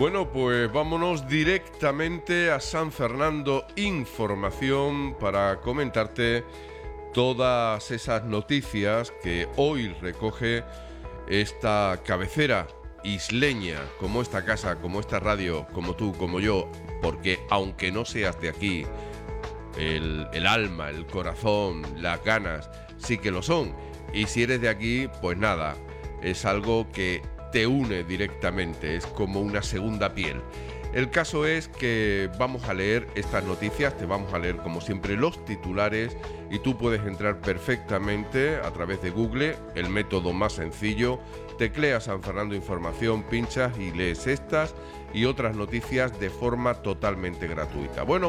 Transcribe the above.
Bueno, pues vámonos directamente a San Fernando Información para comentarte todas esas noticias que hoy recoge esta cabecera isleña, como esta casa, como esta radio, como tú, como yo, porque aunque no seas de aquí, el alma, el corazón, las ganas, sí que lo son. Y si eres de aquí, pues nada, es algo que te une directamente, es como una segunda piel. El caso es que vamos a leer estas noticias, te vamos a leer como siempre los titulares y tú puedes entrar perfectamente a través de Google, el método más sencillo, tecleas San Fernando Información, pinchas y lees estas y otras noticias de forma totalmente gratuita. Bueno,